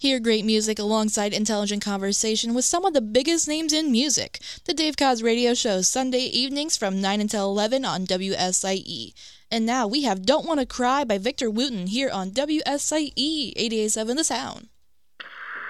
Hear great music alongside intelligent conversation with some of the biggest names in music. The Dave Cos Radio Show, Sunday evenings from 9 until 11 on WSIE. And now we have Don't Wanna Cry by Victor Wooten here on WSIE 88.7 The Sound.